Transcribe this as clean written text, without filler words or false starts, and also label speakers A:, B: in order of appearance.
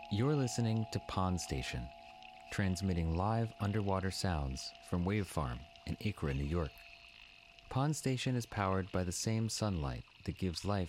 A: You're listening to Pond Station, transmitting live underwater sounds from Wave Farm in Acra, New York. Pond Station is powered by the same sunlight that gives life